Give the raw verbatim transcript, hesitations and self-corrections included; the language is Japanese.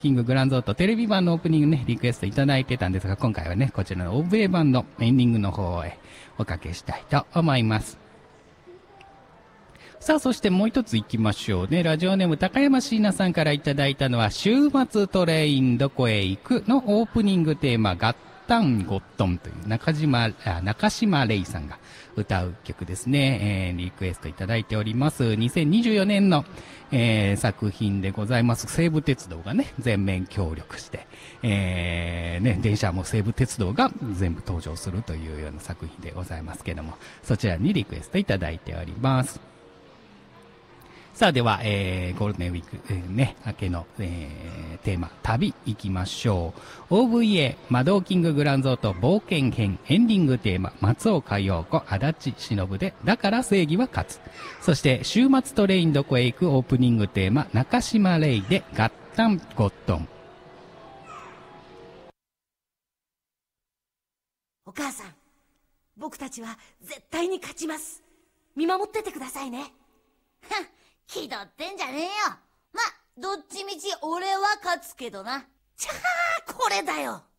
キンググランゾートテレビ版のオープニングね、リクエストいただいてたんですが、今回はね、こちらの欧米版のエンディングの方へおかけしたいと思います。さあ、そしてもう一つ行きましょうね。ラジオネーム高山椎名さんからいただいたのは、週末トレインどこへ行くのオープニングテーマ、ガッタンゴットンという中島、あ中島レイさんが歌う曲ですね。えー、リクエストいただいております。にせんにじゅうよねんの、えー、作品でございます。西武鉄道がね、全面協力して、えー、ね、電車も西武鉄道が全部登場するというような作品でございますけども、そちらにリクエストいただいております。さあ、では、えー、ゴールデンウィーク、えー、ね、明けの、えー、テーマ、旅行きましょう。オーブイエー、魔導キンググランゾート冒険編、エンディングテーマ、松岡洋子、足立忍で、だから正義は勝つ。そして、週末トレインどこへ行くオープニングテーマ、中島レイで、ガッタンゴットン。 お母さん、僕たちは絶対に勝ちます。見守っててくださいね。 ふん、気取ってんじゃねえよ。ま、どっちみち俺は勝つけどな。 ちゃー、これだよ。